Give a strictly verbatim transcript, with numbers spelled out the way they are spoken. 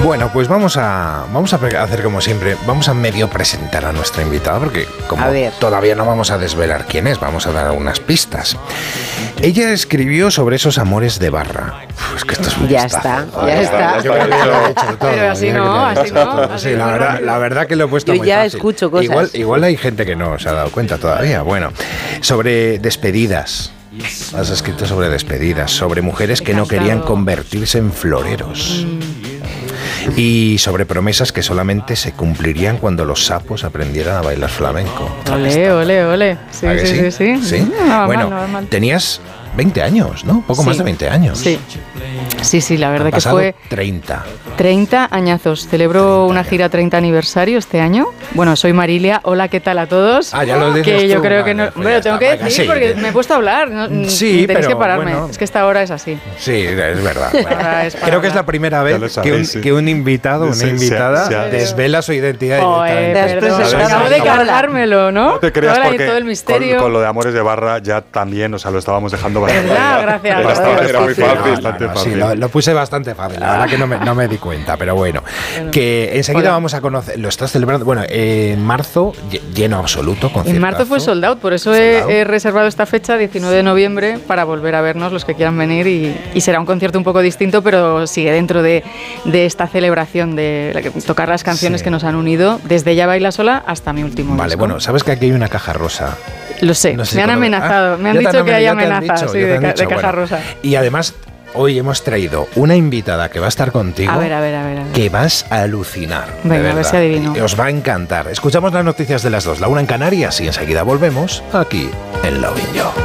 Bueno, pues vamos a, vamos a hacer como siempre, vamos a medio presentar a nuestra invitada, porque como todavía no vamos a desvelar quién es, vamos a dar unas pistas. Ella escribió sobre esos amores de barra. Uf, es que esto es muy Ya está, ya está. Yo creo que lo he hecho todo. Pero así no, así no. Sí, la verdad, la verdad que lo he puesto Yo muy ya fácil. escucho cosas. Igual, igual hay gente que no se ha dado cuenta todavía. Bueno, sobre despedidas. Has escrito sobre despedidas, sobre mujeres que no querían convertirse en floreros. Mm. Y sobre promesas que solamente se cumplirían cuando los sapos aprendieran a bailar flamenco. Ole, ole, ole. Sí, sí, sí, sí. ¿Sí? No, bueno, mal, no, mal. Tenías veinte años, ¿no? Poco sí. más de veinte años. Sí. Sí, sí, la verdad Han que fue... treinta. treinta añazos. Celebro una gira treinta aniversario este año. Bueno, soy Marilia. Hola, ¿qué tal a todos? Ah, ya lo dices Que tú, yo creo vale, que no... pues Bueno, tengo está, que venga, decir sí, porque que... me he puesto a hablar. No, sí, tenéis pero que pararme. bueno. Es que esta hora es así. Sí, es verdad. Bueno, es creo que hablar. es la primera vez sabéis, que, un, sí. que un invitado o una Sí, invitada sí, sí. desvela su identidad. Joder, directamente. perdón, Sabes, acabo de sabes. cargármelo, ¿no? No te creas Ahora hay porque todo el misterio. con, con lo de Amores de Barra ya también, o sea, lo estábamos dejando bastante. ¿Verdad? Gracias. Bastante Era muy fácil, fácil. bastante No, no, fácil. sí, lo, lo puse bastante fácil, la verdad que no me, no me di cuenta, pero bueno. Que enseguida Hola. vamos a conocer, lo estás celebrando, bueno, en marzo, lle- lleno absoluto, conciertazo. En marzo fue sold out, por eso Sold he, out. he reservado esta fecha, diecinueve de noviembre, para volver a vernos los que quieran venir y, y será un concierto un poco distinto, pero sigue dentro de, de esta celebración de la que- tocar las canciones Sí. que nos han unido, desde Ya Baila Sola hasta mi último Vale, disco. bueno, sabes que aquí hay una caja rosa. Lo sé, No sé me si han conoces- amenazado, Ah, me han ya te dicho que hay ya te han amenazas dicho, sí, ya te de, han ca- dicho, de caja bueno. rosa. Y además, hoy hemos traído una invitada que va a estar contigo. A ver, a ver, a ver. A ver. Que vas a alucinar. de Venga, a ver verdad. si adivino. Os va a encantar. Escuchamos las noticias de las dos, la una en Canarias y enseguida volvemos aquí en Lovin' Yo.